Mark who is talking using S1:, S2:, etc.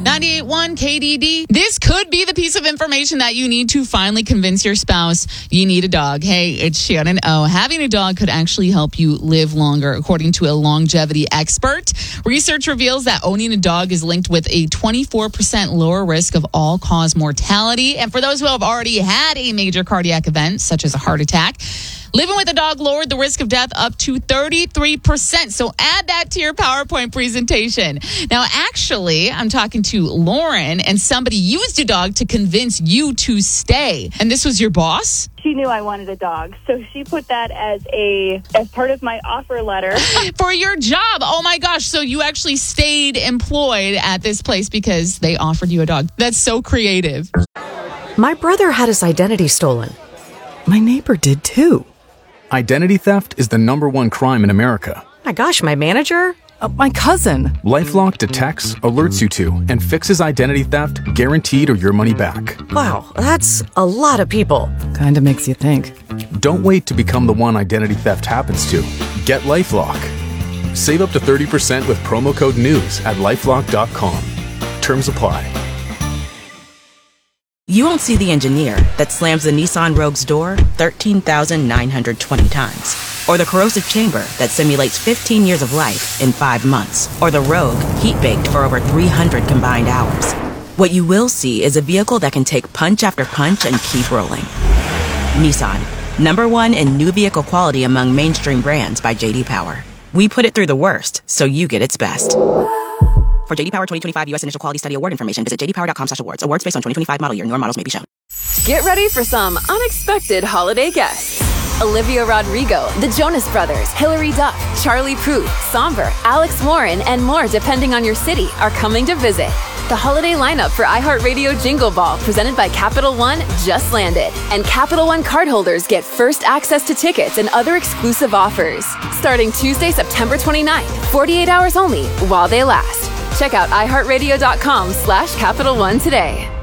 S1: 98.1 KDD. This could be the piece of information that you need to finally convince your spouse you need a dog. Hey, it's Shannon O. Having a dog could actually help you live longer, according to a longevity expert. Research reveals that owning a dog is linked with a 24% lower risk of all-cause mortality. And for those who have already had a major cardiac event, such as a heart attack, living with a dog lowered the risk of death up to 33%. So add that to your PowerPoint presentation. Now, actually, I'm talking to Lauren, and somebody used a dog to convince you to stay. And this was your boss?
S2: She knew I wanted a dog, so she put that as part of my offer letter.
S1: For your job. Oh my gosh. So you actually stayed employed at this place because they offered you a dog. That's so creative.
S3: My brother had his identity stolen. My neighbor did too.
S4: Identity theft is the #1 crime in America.
S3: My gosh, my manager?
S5: My cousin.
S4: LifeLock detects, alerts you to, and fixes identity theft guaranteed or your money back.
S3: Wow, that's a lot of people.
S5: Kinda makes you think.
S4: Don't wait to become the one identity theft happens to. Get LifeLock. Save up to 30% with promo code NEWS at LifeLock.com. Terms apply.
S6: You won't see the engineer that slams the Nissan Rogue's door 13,920 times. Or the corrosive chamber that simulates 15 years of life in 5 months. Or the Rogue heat-baked for over 300 combined hours. What you will see is a vehicle that can take punch after punch and keep rolling. Nissan, #1 in new vehicle quality among mainstream brands by J.D. Power. We put it through the worst, so you get its best. For J.D. Power 2025 U.S. Initial Quality Study Award information, visit jdpower.com/awards. Awards based on 2025 model year. Newer models may be shown.
S7: Get ready for some unexpected holiday guests. Olivia Rodrigo, the Jonas Brothers, Hilary Duff, Charlie Puth, Somber, Alex Warren, and more depending on your city are coming to visit. The holiday lineup for iHeartRadio Jingle Ball, presented by Capital One, just landed. And Capital One cardholders get first access to tickets and other exclusive offers. Starting Tuesday, September 29th, 48 hours only while they last. Check out iHeartRadio.com/Capital One today.